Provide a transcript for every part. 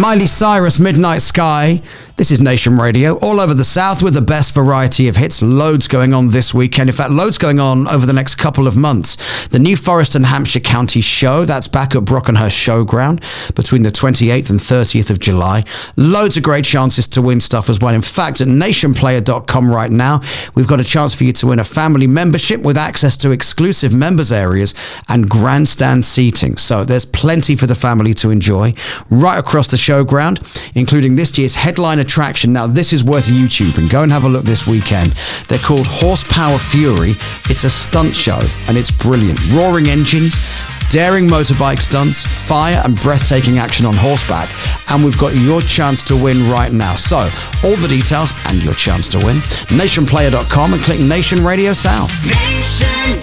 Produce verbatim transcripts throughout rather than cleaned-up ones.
Miley Cyrus, Midnight Sky. This is Nation Radio, all over the South with the best variety of hits. Loads going on this weekend. In fact, loads going on over the next couple of months. The New Forest and Hampshire County Show, that's back at Brockenhurst Showground between the twenty-eighth and thirtieth of July. Loads of great chances to win stuff as well. In fact, at nation player dot com right now, we've got a chance for you to win a family membership with access to exclusive members areas and grandstand seating. So there's plenty for the family to enjoy right across the showground, including this year's headline attraction. Now, this is worth YouTube, and go and have a look this weekend. They're called Horsepower Fury. It's a stunt show, and it's brilliant. Roaring engines, daring motorbike stunts, fire and breathtaking action on horseback, and we've got your chance to win right now. So, all the details and your chance to win, nation player dot com, and click Nation Radio South. Nation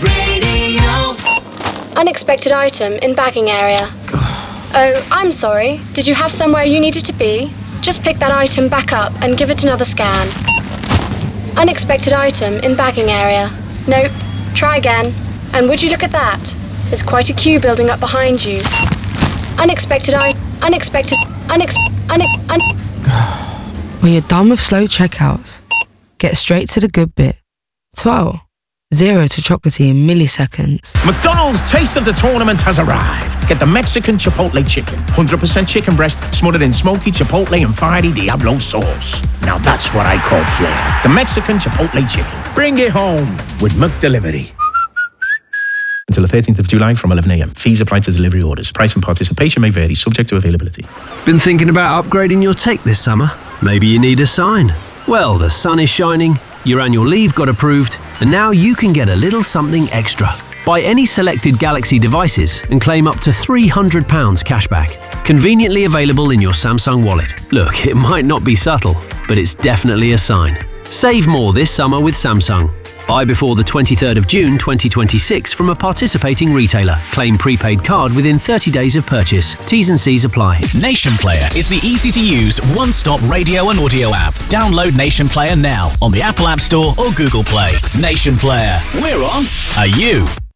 Radio. Unexpected item in bagging area. Oh, I'm sorry. Did you have somewhere you needed to be? Just pick that item back up and give it another scan. Unexpected item in bagging area. Nope. Try again. And would you look at that? There's quite a queue building up behind you. Unexpected I... Unexpected... Unex... Une... Un... When you're done with slow checkouts, get straight to the good bit. twelve. Zero to chocolatey in milliseconds. McDonald's Taste of the Tournament has arrived. Get the Mexican Chipotle Chicken. one hundred percent chicken breast smothered in smoky Chipotle and fiery Diablo sauce. Now that's what I call flair. The Mexican Chipotle Chicken. Bring it home with McDelivery. Until the thirteenth of July from eleven a.m. Fees apply to delivery orders. Price and participation may vary, subject to availability. Been thinking about upgrading your tech this summer? Maybe you need a sign. Well, the sun is shining, your annual leave got approved, and now you can get a little something extra. Buy any selected Galaxy devices and claim up to three hundred pounds cashback. Conveniently available in your Samsung wallet. Look, it might not be subtle, but it's definitely a sign. Save more this summer with Samsung. Buy before the twenty-third of June twenty twenty-six from a participating retailer. Claim prepaid card within thirty days of purchase. T's and C's apply. Nation Player is the easy-to-use, one-stop radio and audio app. Download Nation Player now on the Apple App Store or Google Play. Nation Player. We're on. Are you?